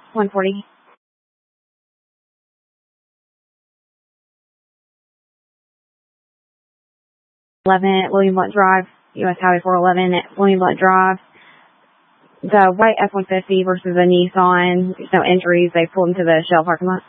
140. William Blunt Drive, US Highway 411 at William Blunt Drive. The white F-150 versus a Nissan. No injuries. They pulled into the Shell parking lot.